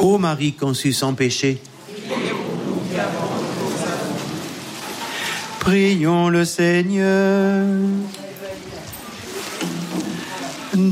Ô Marie conçue sans péché, prions le Seigneur.